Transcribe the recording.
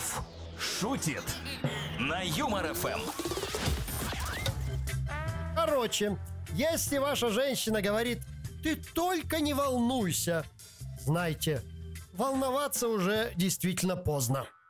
Орлов шутит на Юмор ФМ. Короче, если ваша женщина говорит: «Ты только не волнуйся», знайте, волноваться уже действительно поздно.